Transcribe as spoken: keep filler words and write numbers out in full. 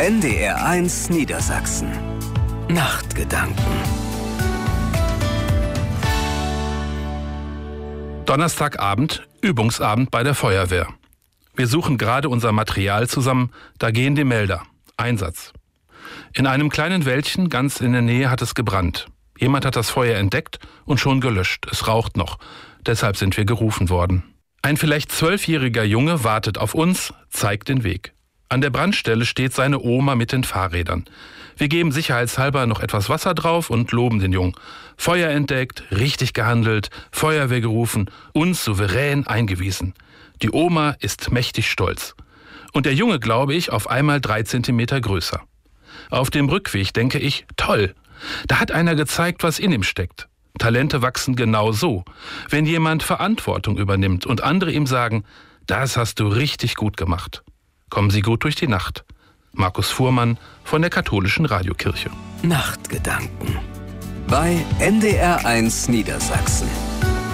N D R eins Niedersachsen. Nachtgedanken. Donnerstagabend, Übungsabend bei der Feuerwehr. Wir suchen gerade unser Material zusammen, da gehen die Melder. Einsatz. In einem kleinen Wäldchen ganz in der Nähe hat es gebrannt. Jemand hat das Feuer entdeckt und schon gelöscht. Es raucht noch. Deshalb sind wir gerufen worden. Ein vielleicht zwölfjähriger Junge wartet auf uns, zeigt den Weg. An der Brandstelle steht seine Oma mit den Fahrrädern. Wir geben sicherheitshalber noch etwas Wasser drauf und loben den Jungen. Feuer entdeckt, richtig gehandelt, Feuerwehr gerufen, uns souverän eingewiesen. Die Oma ist mächtig stolz. Und der Junge, glaube ich, auf einmal drei Zentimeter größer. Auf dem Rückweg denke ich, toll, da hat einer gezeigt, was in ihm steckt. Talente wachsen genau so, wenn jemand Verantwortung übernimmt und andere ihm sagen, das hast du richtig gut gemacht. Kommen Sie gut durch die Nacht. Markus Fuhrmann von der Katholischen Radiokirche. Nachtgedanken bei N D R eins Niedersachsen.